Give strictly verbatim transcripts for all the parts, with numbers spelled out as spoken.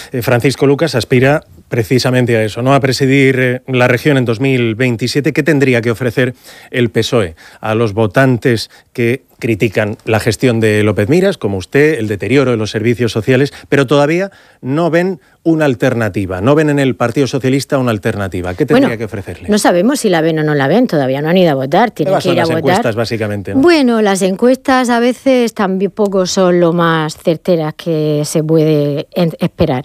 Eh, Francisco Lucas aspira precisamente a eso, ¿no? A presidir eh, la región en dos mil veintisiete. ¿Qué tendría que ofrecer el P S O E a los votantes que critican la gestión de López Miras, como usted, el deterioro de los servicios sociales, pero todavía no ven una alternativa, no ven en el Partido Socialista una alternativa? ¿Qué tendría bueno, que ofrecerle? No sabemos si la ven o no la ven, todavía no han ido a votar, tienen que ir a votar. Las encuestas, básicamente, ¿no? Bueno, las encuestas a veces tampoco son lo más certeras que se puede esperar.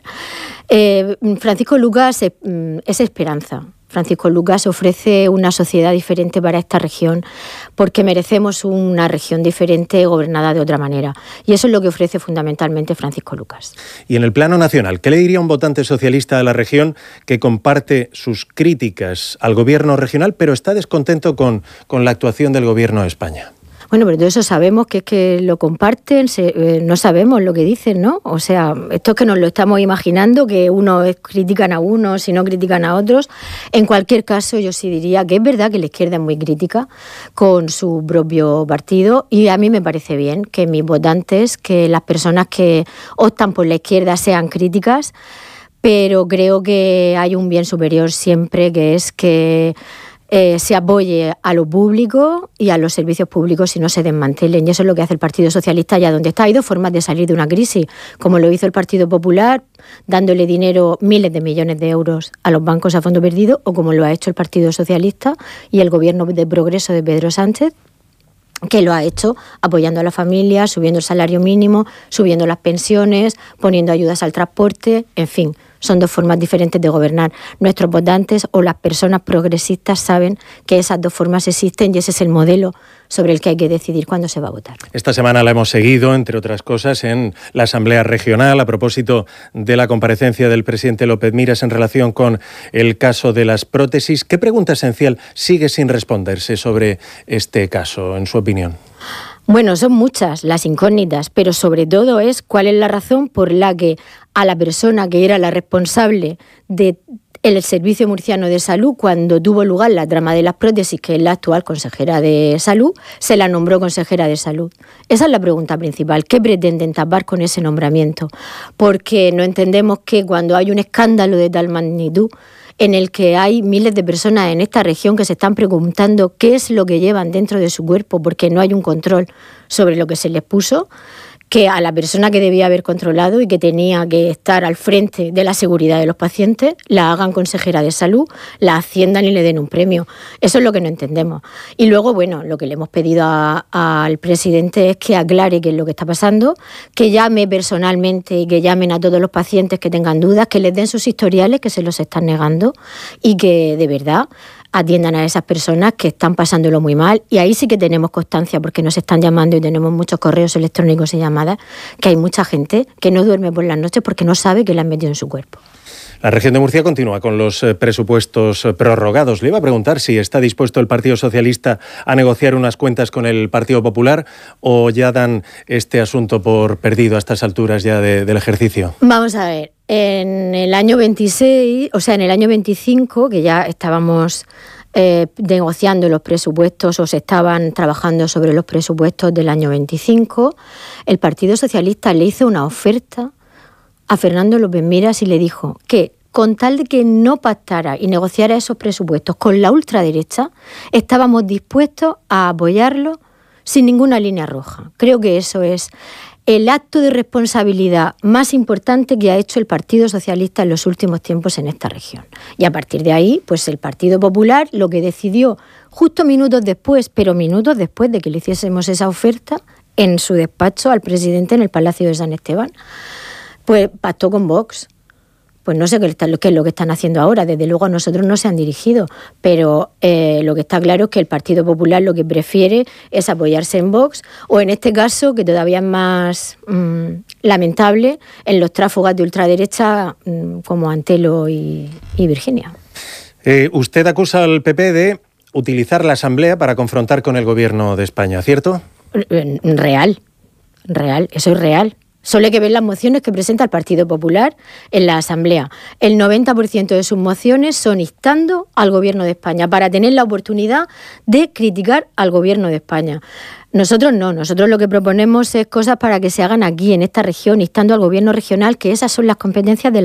Eh, Francisco Lucas es, es esperanza. Francisco Lucas ofrece una sociedad diferente para esta región porque merecemos una región diferente gobernada de otra manera. Y eso es lo que ofrece fundamentalmente Francisco Lucas. Y en el plano nacional, ¿qué le diría a un votante socialista de la región que comparte sus críticas al gobierno regional, pero está descontento con, con la actuación del gobierno de España? Bueno, pero de eso sabemos que es que lo comparten, se, eh, no sabemos lo que dicen, ¿no? O sea, esto es que nos lo estamos imaginando, que unos critican a unos y no critican a otros. En cualquier caso, yo sí diría que es verdad que la izquierda es muy crítica con su propio partido y a mí me parece bien que mis votantes, que las personas que optan por la izquierda sean críticas, pero creo que hay un bien superior siempre, que es que Eh, se apoye a lo público y a los servicios públicos y no se desmantelen. Y eso es lo que hace el Partido Socialista allá donde está. Hay dos formas de salir de una crisis, como lo hizo el Partido Popular, dándole dinero, miles de millones de euros a los bancos a fondo perdido, o como lo ha hecho el Partido Socialista y el Gobierno de Progreso de Pedro Sánchez, que lo ha hecho apoyando a la familia, subiendo el salario mínimo, subiendo las pensiones, poniendo ayudas al transporte, en fin. Son dos formas diferentes de gobernar. Nuestros votantes o las personas progresistas saben que esas dos formas existen y ese es el modelo sobre el que hay que decidir cuándo se va a votar. Esta semana la hemos seguido, entre otras cosas, en la Asamblea Regional a propósito de la comparecencia del presidente López Miras en relación con el caso de las prótesis. ¿Qué pregunta esencial sigue sin responderse sobre este caso, en su opinión? Bueno, son muchas las incógnitas, pero sobre todo es cuál es la razón por la que a la persona que era la responsable de el Servicio Murciano de Salud, cuando tuvo lugar la trama de las prótesis, que es la actual consejera de Salud, se la nombró consejera de Salud. Esa es la pregunta principal. ¿Qué pretenden tapar con ese nombramiento? Porque no entendemos que cuando hay un escándalo de tal magnitud, en el que hay miles de personas en esta región que se están preguntando qué es lo que llevan dentro de su cuerpo, porque no hay un control sobre lo que se les puso, que a la persona que debía haber controlado y que tenía que estar al frente de la seguridad de los pacientes, la hagan consejera de salud, la asciendan y le den un premio. Eso es lo que no entendemos. Y luego, bueno, lo que le hemos pedido a, a, al presidente es que aclare qué es lo que está pasando, que llame personalmente y que llamen a todos los pacientes que tengan dudas, que les den sus historiales, que se los están negando, y que de verdad atiendan a esas personas que están pasándolo muy mal. Y ahí sí que tenemos constancia, porque nos están llamando y tenemos muchos correos electrónicos y llamadas, que hay mucha gente que no duerme por las noches porque no sabe que le han metido en su cuerpo. La región de Murcia continúa con los presupuestos prorrogados. Le iba a preguntar si está dispuesto el Partido Socialista a negociar unas cuentas con el Partido Popular, o ya dan este asunto por perdido a estas alturas ya de, del ejercicio. Vamos a ver, en el año veintiséis, o sea, en el año veinticinco, que ya estábamos eh, negociando los presupuestos o se estaban trabajando sobre los presupuestos del año veinticinco, el Partido Socialista le hizo una oferta a Fernando López Miras y le dijo que con tal de que no pactara y negociara esos presupuestos con la ultraderecha, estábamos dispuestos a apoyarlo sin ninguna línea roja. Creo que eso es el acto de responsabilidad más importante que ha hecho el Partido Socialista en los últimos tiempos en esta región. Y a partir de ahí, pues el Partido Popular lo que decidió justo minutos después, pero minutos después de que le hiciésemos esa oferta en su despacho al presidente en el Palacio de San Esteban, pues pactó con Vox. Pues no sé qué, qué es lo que están haciendo ahora. Desde luego a nosotros no se han dirigido, pero eh, lo que está claro es que el Partido Popular lo que prefiere es apoyarse en Vox, o en este caso, que todavía es más mmm, lamentable, en los tráfugas de ultraderecha mmm, como Antelo y, y Virginia. Eh, usted acusa al P P de utilizar la Asamblea para confrontar con el Gobierno de España, ¿cierto? Real, real, eso es real. Solo hay que ver las mociones que presenta el Partido Popular en la Asamblea. El noventa por ciento de sus mociones son instando al Gobierno de España para tener la oportunidad de criticar al Gobierno de España. Nosotros no, nosotros lo que proponemos es cosas para que se hagan aquí, en esta región, instando al Gobierno regional, que esas son las competencias de la